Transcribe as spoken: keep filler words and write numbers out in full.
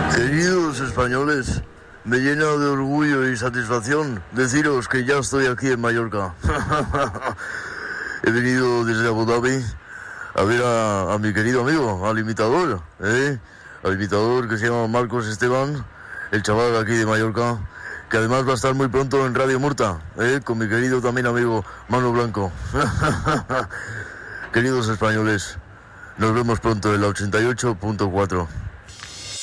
Queridos españoles, me llena de orgullo y satisfacción deciros que ya estoy aquí en Mallorca. He venido desde Abu Dhabi a ver a, a mi querido amigo, al imitador, ¿eh? al imitador que se llama Marcos Esteban, el chaval aquí de Mallorca, que además va a estar muy pronto en Radio Murta, ¿eh? con mi querido también amigo Mano Blanco. Queridos españoles, nos vemos pronto en la ochenta y ocho punto cuatro.